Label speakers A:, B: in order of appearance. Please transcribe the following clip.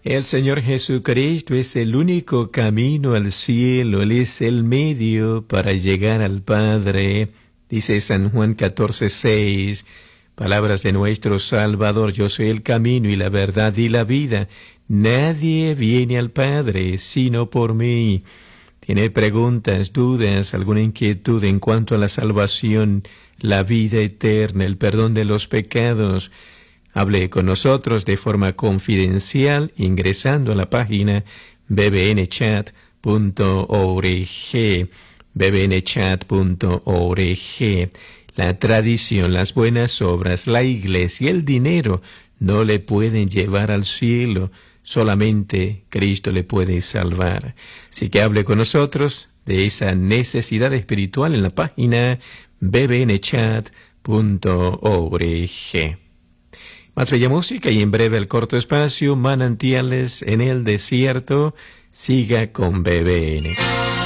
A: El Señor Jesucristo es el único camino al cielo, Él es el medio para llegar al Padre. Dice San Juan 14:6, palabras de nuestro Salvador: yo soy el camino y la verdad y la vida. Nadie viene al Padre sino por mí. ¿Tiene preguntas, dudas, alguna inquietud en cuanto a la salvación, la vida eterna, el perdón de los pecados? Hable con nosotros de forma confidencial ingresando a la página bbnchat.org, bbnchat.org. La tradición, las buenas obras, la iglesia, el dinero no le pueden llevar al cielo. Solamente Cristo le puede salvar. Así que hable con nosotros de esa necesidad espiritual en la página bbnchat.org. Más bella música y en breve el corto espacio Manantiales en el Desierto. Siga con BBN.